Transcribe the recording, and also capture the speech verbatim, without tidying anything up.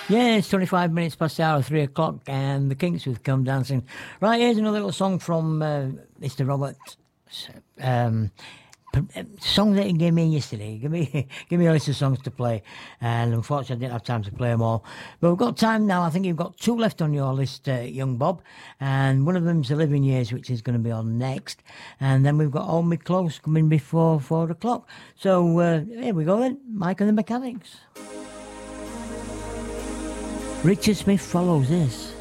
Yeah, it's twenty-five minutes past the hour, three o'clock, and the Kinks with Come Dancing. Right, here's another little song from uh, Mister Robert. Um, songs that he gave me yesterday. Give me, give me a list of songs to play, and unfortunately, I didn't have time to play them all. But we've got time now. I think you've got two left on your list, uh, young Bob, and one of them's The Living Years, which is going to be on next, and then we've got Hold Me Close coming before four o'clock. So uh, here we go then, Mike and the Mechanics. Richard Smith follows this.